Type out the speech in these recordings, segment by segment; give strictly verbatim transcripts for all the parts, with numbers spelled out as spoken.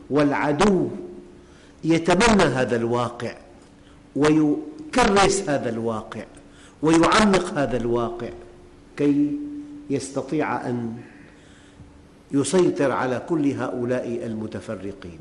والعدو يتمنى هذا الواقع ويكرس هذا الواقع ويعمق هذا الواقع كي يستطيع أن يسيطر على كل هؤلاء المتفرقين.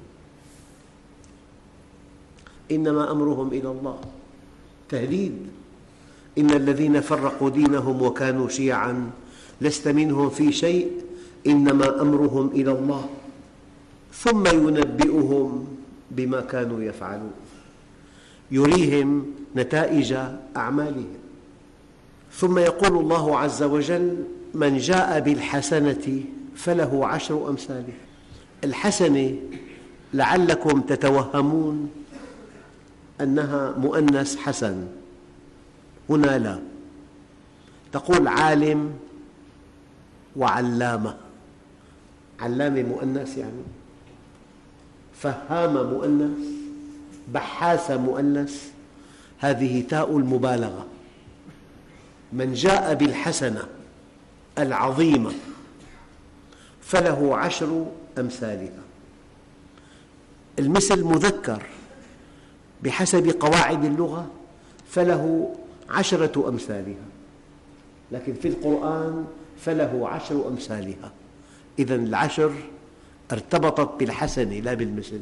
إنما أمرهم إلى الله، تهديد. إن الذين فرقوا دينهم وكانوا شيعاً لست منهم في شيء إنما أمرهم إلى الله ثم ينبئهم بما كانوا يفعلون، يريهم نتائج أعمالهم. ثم يقول الله عز وجل: من جاء بالحسنة فله عشر أمثالها. الحسنة لعلكم تتوهمون أنها مؤنث حسن، هنا لا، تقول عالم وعلامة. علامة مؤنث يعني، فهامة مؤنث، بحاثة مؤنث، هذه تاء المبالغة. من جاء بالحسنة العظيمة فله عشر أمثالها. المثل مذكر بحسب قواعد اللغة، فله عشرة أمثالها، لكن في القرآن فله عشر أمثالها. إذن العشر ارتبطت بالحسنة لا بالمثل.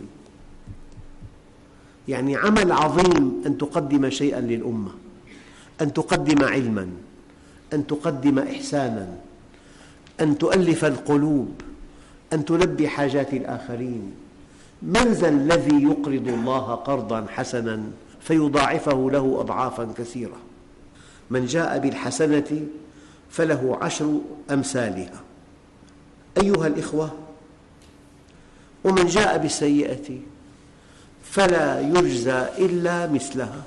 يعني عمل عظيم أن تقدم شيئا للأمة، أن تقدم علما، أن تقدم إحسانا، أن تؤلف القلوب، أن تلبي حاجات الآخرين. من ذا الذي يقرض الله قرضا حسنا فيضاعفه له أضعافا كثيرة؟ من جاء بالحسنة فله عشر أمثالها. أيها الإخوة، ومن جاء بالسيئة فلا يجزى إلا مثلها.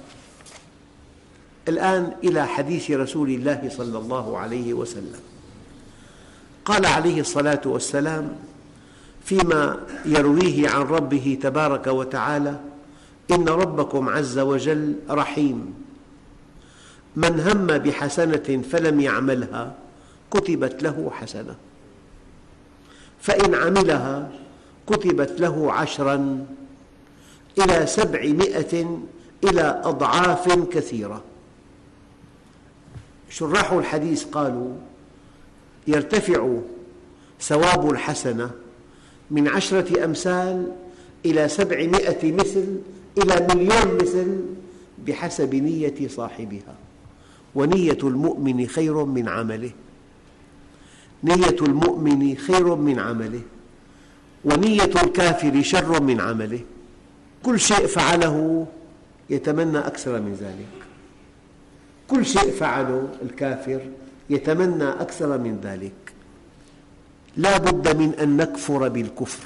الآن إلى حديث رسول الله صلى الله عليه وسلم. قال عليه الصلاة والسلام فيما يرويه عن ربه تبارك وتعالى: إن ربكم عز وجل رحيم، من هم بحسنة فلم يعملها كتبت له حسنة، فإن عملها كتبت له عشرا إلى سبعمائة إلى أضعاف كثيرة. شراح الحديث قالوا: يرتفع ثواب الحسنة من عشرة أمثال إلى سبعمائة مثل إلى مليون مثل بحسب نية صاحبها. ونية المؤمن خير من عمله، نية المؤمن خير من عمله، ونية الكافر شر من عمله. كل شيء فعله يتمنى أكثر من ذلك، كل شيء فعله الكافر يتمنى أكثر من ذلك. لا بد من أن نكفر بالكفر.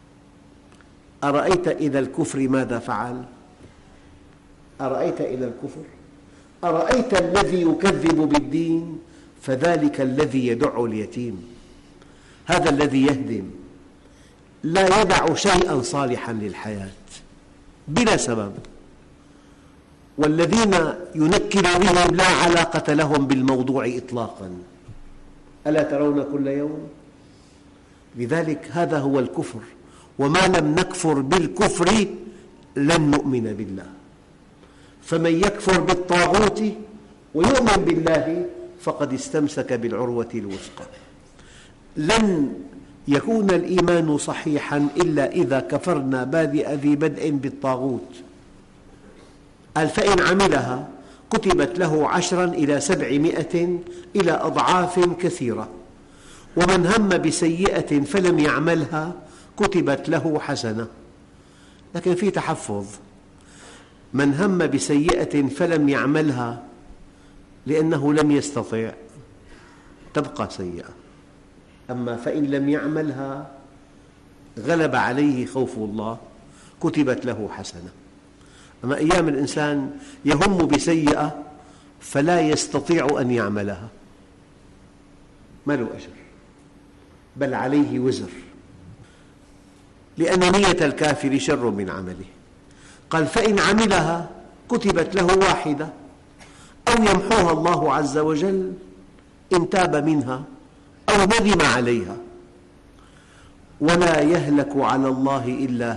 أرأيت إذا الكفر ماذا فعل؟ أرأيت إذا الكفر؟ أرأيت الذي يكذب بالدين فذلك الذي يدع اليتيم، هذا الذي يهدم، لا يدع شيئا صالحا للحياة بلا سبب. والذين ينكر بهم لا علاقة لهم بالموضوع إطلاقا. ألا ترون كل يوم؟ لذلك هذا هو الكفر. وما لم نكفر بالكفر لن نؤمن بالله. فمن يكفر بالطاغوت ويؤمن بالله فقد استمسك بالعروة الوثقى. لن يكون الإيمان صحيحا إلا إذا كفرنا بادئ ذي بدء بالطاغوت. قال: فإن عملها كتبت له عشرا إلى سبعمائة إلى أضعاف كثيرة، ومن هم بسيئة فلم يعملها كتبت له حسنة. لكن في تحفظ: من هم بسيئة فلم يعملها لأنه لم يستطع تبقى سيئة، أما فإن لم يعملها غلب عليه خوف الله كتبت له حسنة. أما أيام الإنسان يهم بسيئة فلا يستطيع أن يعملها ما له أجر بل عليه وزر، لأن نية الكافر شر من عمله. قال: فإن عملها كتبت له واحدة أو يمحوها الله عز وجل إن تاب منها أو ندم عليها. ولا يهلك على الله إلا